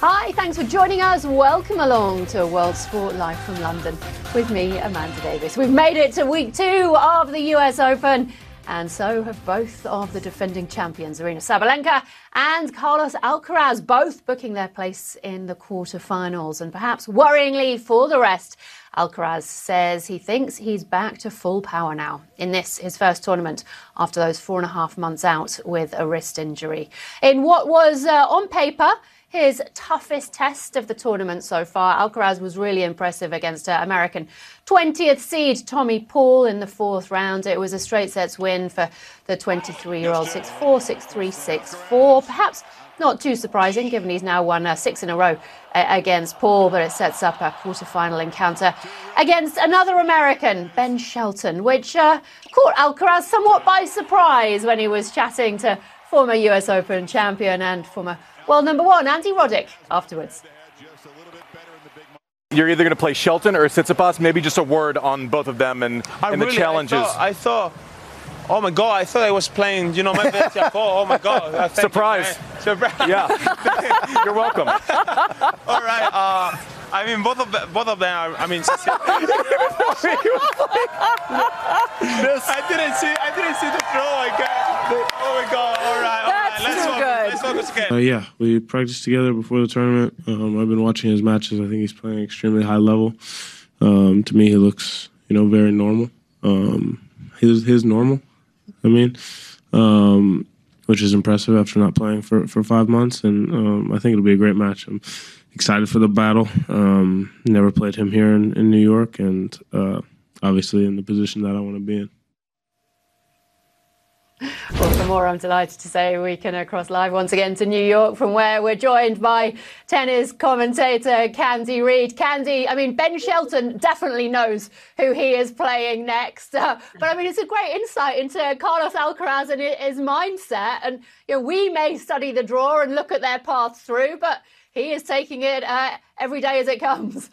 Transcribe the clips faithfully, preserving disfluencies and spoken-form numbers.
Hi, thanks for joining us. Welcome along to World Sport Live from London with me, Amanda Davis. We've made it to week two of the U S Open, and so have both of the defending champions, Aryna Sabalenka and Carlos Alcaraz, both booking their place in the quarterfinals. And perhaps worryingly for the rest, Alcaraz says he thinks he's back to full power now in this, his first tournament after those four and a half months out with a wrist injury. In what was, uh, on paper, his toughest test of the tournament so far, Alcaraz was really impressive against uh, American twentieth seed Tommy Paul in the fourth round. It was a straight sets win for the twenty-three-year-old, six four, six three, six four. Perhaps not too surprising, given he's now won uh, six in a row uh, against Paul, but it sets up a quarterfinal encounter against another American, Ben Shelton, which uh, caught Alcaraz somewhat by surprise when he was chatting to former U S Open champion and former world number one, Andy Roddick, afterwards. You're either going to play Shelton or Tsitsipas. Maybe just a word on both of them and, I and really, the challenges. I thought, I thought, oh my God, I thought I was playing, you know, my best. Oh my God. Uh, Surprise. You, Surprise. Yeah. You're welcome. All right. Uh, I mean, both of them, both of them are, I mean, I didn't see, I didn't see the throw. I got, oh my God. All right. All That's right. Let's too focus, good. let's focus again. Uh, yeah, we practiced together before the tournament. Um, I've been watching his matches. I think he's playing extremely high level. Um, to me, he looks, you know, very normal. Um, his his normal, I mean, um, which is impressive after not playing for, for five months. And um, I think it'll be a great match. I'm excited for the battle. Um, never played him here in, in New York, and uh, obviously in the position that I want to be in. Well, for more, I'm delighted to say we can uh, cross live once again to New York, from where we're joined by tennis commentator Candy Reid. Candy, I mean, Ben Shelton definitely knows who he is playing next. Uh, but I mean, it's a great insight into Carlos Alcaraz and his mindset. And, you know, we may study the draw and look at their path through, but he is taking it uh, every day as it comes.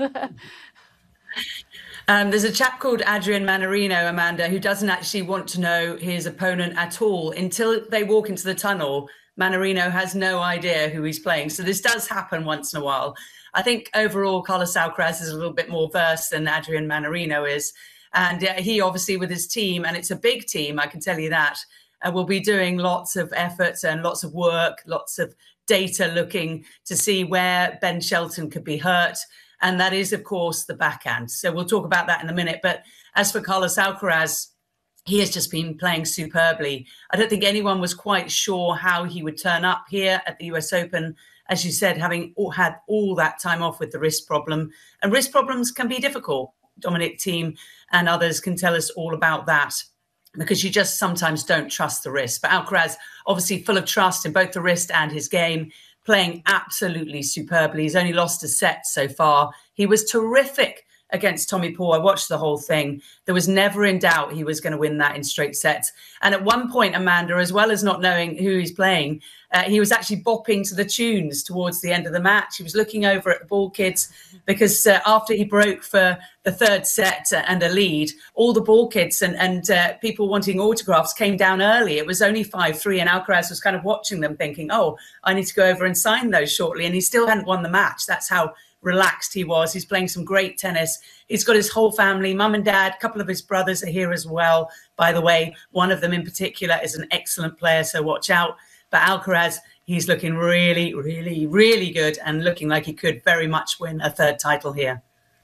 Um, there's a chap called Adrian Manarino, Amanda, who doesn't actually want to know his opponent at all. Until they walk into the tunnel, Manarino has no idea who he's playing. So this does happen once in a while. I think overall, Carlos Alcaraz is a little bit more versed than Adrian Manarino is. And uh, he obviously with his team, and it's a big team, I can tell you that, uh, will be doing lots of efforts and lots of work, lots of data looking to see where Ben Shelton could be hurt. And that is, of course, the backhand. So we'll talk about that in a minute. But as for Carlos Alcaraz, he has just been playing superbly. I don't think anyone was quite sure how he would turn up here at the U S Open, as you said, having all, had all that time off with the wrist problem. And wrist problems can be difficult. Dominic Thiem and others can tell us all about that, because you just sometimes don't trust the wrist. But Alcaraz, obviously full of trust in both the wrist and his game, playing absolutely superbly. He's only lost a set so far. He was terrific against Tommy Paul. I watched the whole thing. There was never in doubt he was going to win that in straight sets. And at one point, Amanda, as well as not knowing who he's playing, uh, he was actually bopping to the tunes towards the end of the match. He was looking over at the ball kids because uh, after he broke for the third set and a lead, all the ball kids and, and uh, people wanting autographs came down early. It was only five three, and Alcaraz was kind of watching them thinking, oh, I need to go over and sign those shortly. And he still hadn't won the match. That's how relaxed he was. He's playing some great tennis. He's got his whole family, mum and dad, a couple of his brothers are here as well. By the way, one of them in particular is an excellent player, so watch out. But Alcaraz, he's looking really, really, really good and looking like he could very much win a third title here.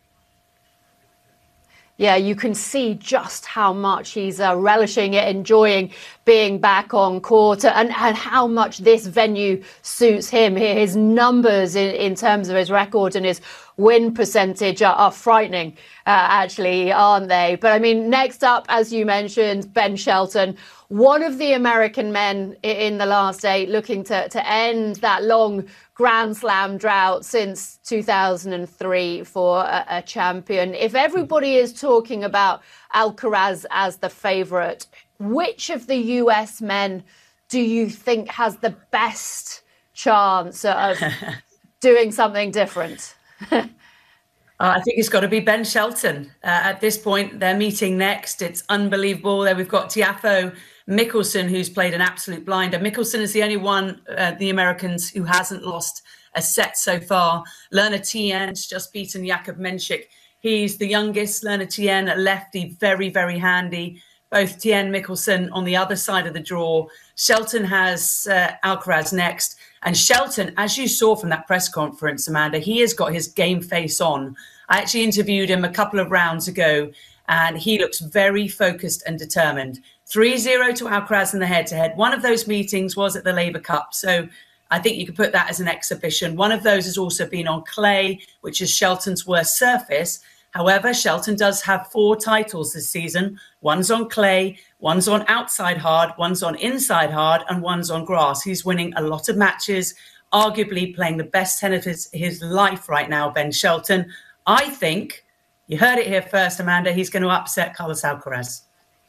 Yeah, you can see just how much he's uh, relishing it, enjoying being back on court, and, and how much this venue suits him. His numbers in, in terms of his record and his win percentage are, are frightening, uh, actually, aren't they? But I mean, next up, as you mentioned, Ben Shelton, one of the American men in the last eight, looking to, to end that long Grand Slam drought since two thousand three for a, a champion. If everybody is talking about Alcaraz as the favourite, which of the U S men do you think has the best chance of doing something different? Uh, I think it's got to be Ben Shelton. Uh, at this point, they're meeting next. It's unbelievable. There we've got Tiafoe Mickelson, who's played an absolute blinder. Mickelson is the only one, uh, the Americans, who hasn't lost a set so far. Lerna Tien's just beaten Jakub Menchik. He's the youngest. Lerna Tien, a lefty, very, very handy. Both Tien, Mikkelsen on the other side of the draw. Shelton has uh, Alcaraz next. And Shelton, as you saw from that press conference, Amanda, he has got his game face on. I actually interviewed him a couple of rounds ago, and he looks very focused and determined. three zero to Alcaraz in the head-to-head. One of those meetings was at the Labour Cup, so I think you could put that as an exhibition. One of those has also been on clay, which is Shelton's worst surface. However, Shelton does have four titles this season. One's on clay, one's on outside hard, one's on inside hard, and one's on grass. He's winning a lot of matches, arguably playing the best tennis of his, his life right now, Ben Shelton. I think, you heard it here first, Amanda, he's going to upset Carlos Alcaraz.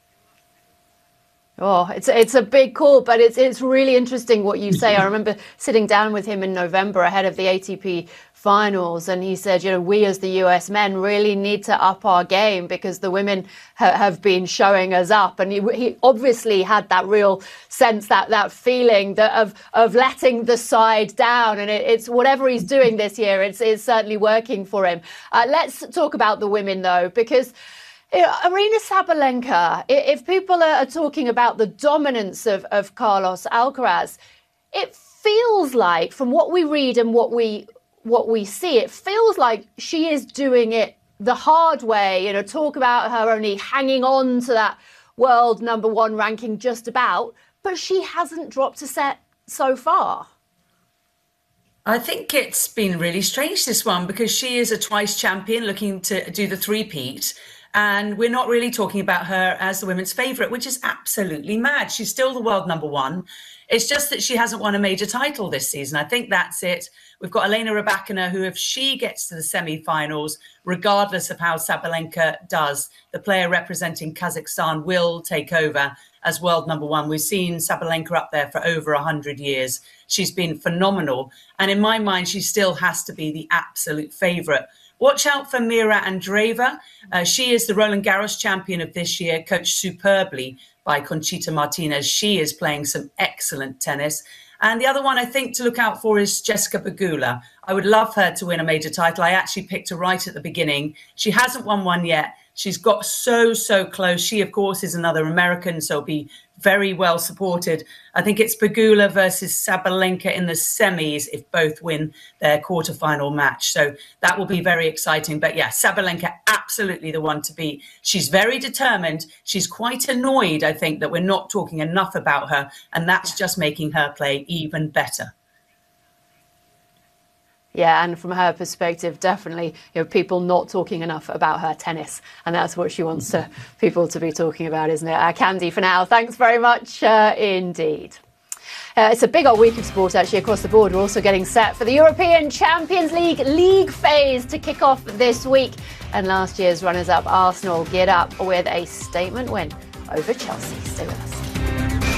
Oh, it's it's a big call, but it's it's really interesting what you say. I remember sitting down with him in November ahead of the A T P finals, and he said, you know, we as the U S men really need to up our game because the women ha- have been showing us up. And he, he obviously had that real sense, that that feeling that of of letting the side down. And it, it's whatever he's doing this year, it's, it's certainly working for him. Uh, let's talk about the women, though, because you know, Aryna Sabalenka, if people are talking about the dominance of, of Carlos Alcaraz, it feels like, from what we read and what we what we see, it feels like she is doing it the hard way. You know, talk about her only hanging on to that world number one ranking just about, but she hasn't dropped a set so far. I think it's been really strange, this one, because she is a twice champion looking to do the three-peat. And we're not really talking about her as the women's favourite, which is absolutely mad. She's still the world number one. It's just that she hasn't won a major title this season. I think that's it. We've got Elena Rybakina, who, if she gets to the semi-finals, regardless of how Sabalenka does, the player representing Kazakhstan will take over as world number one. We've seen Sabalenka up there for over one hundred years. She's been phenomenal. And in my mind, she still has to be the absolute favourite. Watch out for Mira Andreeva. Uh, she is the Roland Garros champion of this year, coached superbly by Conchita Martinez. She is playing some excellent tennis. And the other one I think to look out for is Jessica Pegula. I would love her to win a major title. I actually picked her right at the beginning. She hasn't won one yet. She's got so, so close. She, of course, is another American, so be very well supported. I think it's Pegula versus Sabalenka in the semis if both win their quarterfinal match. So that will be very exciting. But yeah, Sabalenka, absolutely the one to beat. She's very determined. She's quite annoyed, I think, that we're not talking enough about her. And that's just making her play even better. Yeah, and from her perspective, definitely, you know, people not talking enough about her tennis, and that's what she wants to, people to be talking about, isn't it? Uh, Candy, for now, thanks very much uh, indeed. Uh, it's a big old week of sport, actually, across the board. We're also getting set for the European Champions League league phase to kick off this week. And last year's runners-up Arsenal geared up with a statement win over Chelsea. Stay with us.